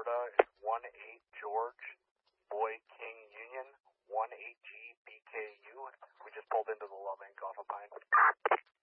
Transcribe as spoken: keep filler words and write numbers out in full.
Florida is one eight George Boy King Union, one eight G B K U. We just pulled into the Love Incorporated off of Pine.